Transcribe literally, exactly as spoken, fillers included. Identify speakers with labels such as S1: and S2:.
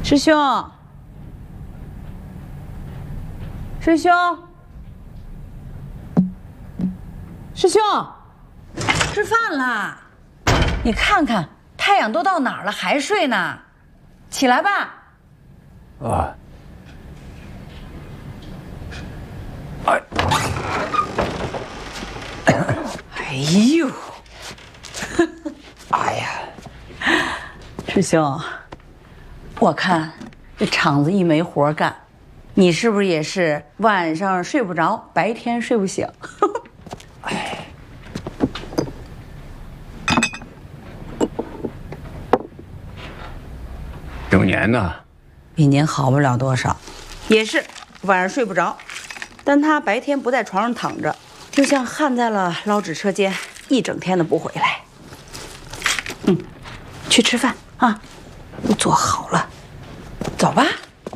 S1: 师兄，师兄，师兄，吃饭啦！你看看，太阳都到哪儿了，还睡呢？起来吧。
S2: 啊。哎。
S1: 哎呦！
S2: 哎呀，
S1: 师兄，我看这厂子一没活干，你是不是也是晚上睡不着，白天睡不醒？
S2: 哎，整年呢，
S1: 比您好不了多少，也是晚上睡不着，但他白天不在床上躺着，就像焊在了捞纸车间，一整天的不回来。嗯，去吃饭啊，都做好了，走吧。